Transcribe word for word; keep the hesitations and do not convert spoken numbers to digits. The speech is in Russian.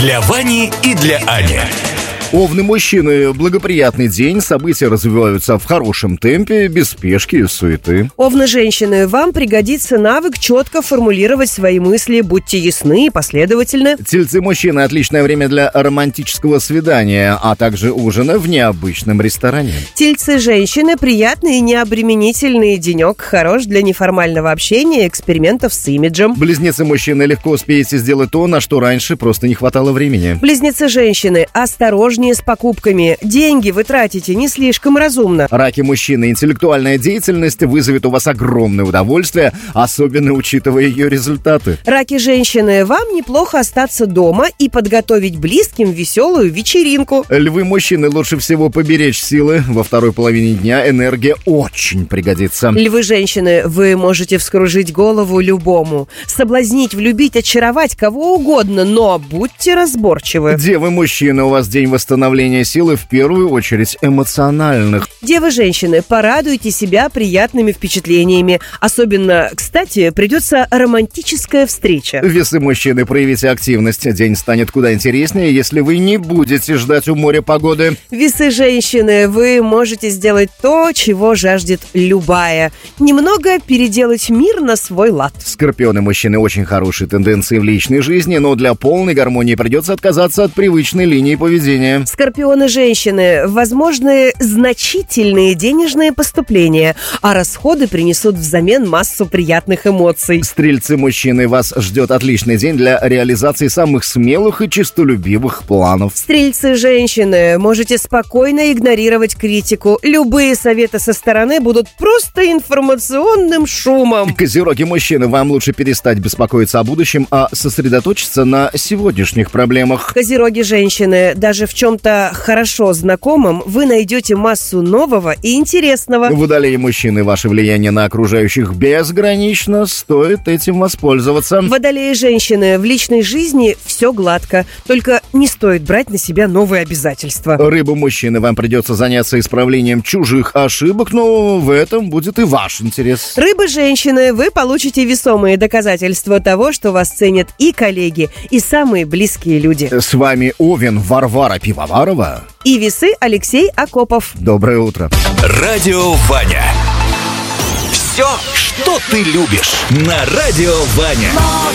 Для Вани и для Ани. Овны мужчины, благоприятный день, события развиваются в хорошем темпе, без спешки и суеты. Овны женщины, вам пригодится навык четко формулировать свои мысли, будьте ясны и последовательны. Тельцы мужчины, отличное время для романтического свидания, а также ужина в необычном ресторане. Тельцы женщины, приятный и необременительный денек, хорош для неформального общения и экспериментов с имиджем. Близнецы мужчины, легко успеете сделать то, на что раньше просто не хватало времени. Близнецы женщины, осторожнее с покупками. Деньги вы тратите не слишком разумно. Раки мужчины, интеллектуальная деятельность вызовет у вас огромное удовольствие, особенно учитывая ее результаты. Раки женщины, вам неплохо остаться дома и подготовить близким веселую вечеринку. Львы мужчины, лучше всего поберечь силы. Во второй половине дня энергия очень пригодится. Львы женщины, вы можете вскружить голову любому, соблазнить, влюбить, очаровать кого угодно, но будьте разборчивы. Девы мужчины, у вас день восстановления силы, в первую очередь эмоциональных. Девы женщины, порадуйте себя приятными впечатлениями. Особенно, кстати, придется романтическая встреча. Весы мужчины, проявите активность. День станет куда интереснее, если вы не будете ждать у моря погоды. Весы женщины, вы можете сделать то, чего жаждет любая. Немного переделать мир на свой лад. Скорпионы мужчины, очень хорошие тенденции в личной жизни, но для полной гармонии придется отказаться от привычной линии поведения. Скорпионы женщины, возможны значительные денежные поступления, а расходы принесут взамен массу приятных эмоций. Стрельцы мужчины, вас ждет отличный день для реализации самых смелых и честолюбивых планов. Стрельцы женщины, можете спокойно игнорировать критику. Любые советы со стороны будут просто информационным шумом. Козероги мужчины, вам лучше перестать беспокоиться о будущем, а сосредоточиться на сегодняшних проблемах. Козероги женщины, даже в чем-то хорошо знакомом вы найдете массу нового и интересного. Водолеи мужчины, ваше влияние на окружающих безгранично, стоит этим воспользоваться. Водолеи женщины, в личной жизни все гладко, только не стоит брать на себя новые обязательства. Рыбы мужчины, вам придется заняться исправлением чужих ошибок, но в этом будет и ваш интерес. Рыбы женщины, вы получите весомые доказательства того, что вас ценят и коллеги, и самые близкие люди. С вами Овен Варвара Пивоварова и весы Алексей Акопов. Доброе утро. Радио Ваня. Все, что ты любишь, на Радио Ваня.